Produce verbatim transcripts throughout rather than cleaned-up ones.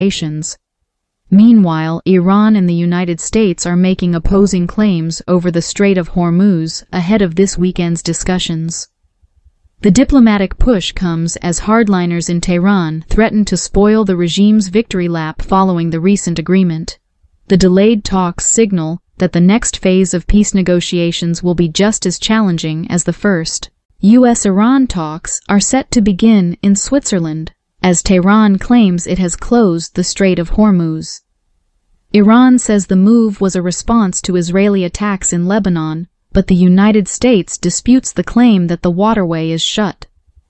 negotiations. Meanwhile, Iran and the United States are making opposing claims over the Strait of Hormuz ahead of this weekend's discussions. The diplomatic push comes as hardliners in Tehran threaten to spoil the regime's victory lap following the recent agreement. The delayed talks signal that the next phase of peace negotiations will be just as challenging as the first. U S Iran talks are set to begin in Switzerland, as Tehran claims it has closed the Strait of Hormuz. Iran says the move was a response to Israeli attacks in Lebanon, but the United States disputes the claim that the waterway is shut.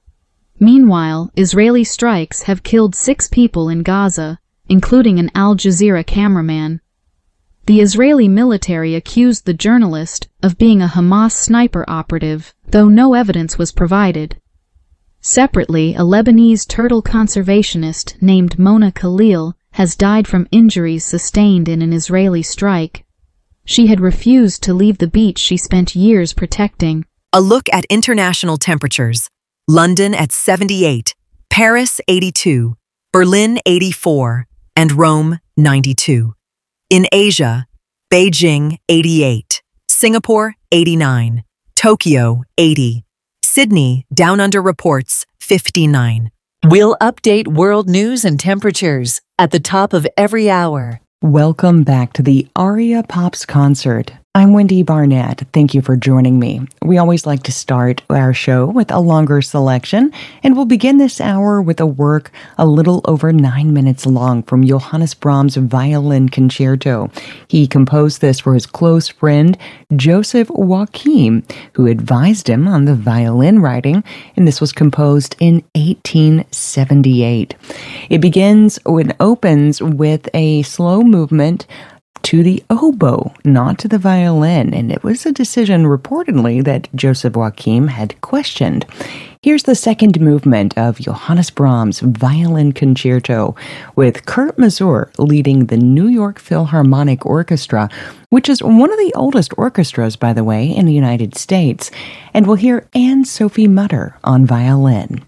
Meanwhile, Israeli strikes have killed six people in Gaza, including an Al Jazeera cameraman. The Israeli military accused the journalist of being a Hamas sniper operative, though no evidence was provided. Separately, a Lebanese turtle conservationist named Mona Khalil has died from injuries sustained in an Israeli strike. She had refused to leave the beach she spent years protecting. A look at international temperatures. London at seventy-eight, Paris eighty-two, Berlin eighty-four, and Rome ninety-two. In Asia, Beijing eighty-eight, Singapore eighty-nine, Tokyo eighty, Sydney Down Under reports fifty-nine. We'll update world news and temperatures at the top of every hour. Welcome back to the Aria Pops concert. I'm Wendy Barnett. Thank you for joining me. We always like to start our show with a longer selection, and we'll begin this hour with a work a little over nine minutes long from Johannes Brahms' Violin Concerto. He composed this for his close friend, Joseph Joachim, who advised him on the violin writing, and this was composed in eighteen seventy-eight. It begins and opens with a slow movement to the oboe, not to the violin, and it was a decision reportedly that Joseph Joachim had questioned. Here's the second movement of Johannes Brahms' Violin Concerto, with Kurt Masur leading the New York Philharmonic Orchestra, which is one of the oldest orchestras, by the way, in the United States. And we'll hear Anne-Sophie Mutter on violin.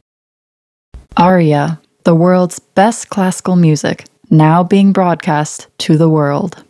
Aria, the world's best classical music, now being broadcast to the world.